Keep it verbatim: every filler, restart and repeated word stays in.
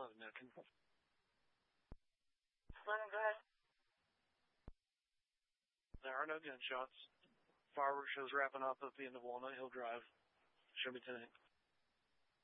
Walnut necking. Lennon, go ahead. There are no gunshots. Fireworks show's wrapping up at the end of Walnut Hill Drive. Show me tonight.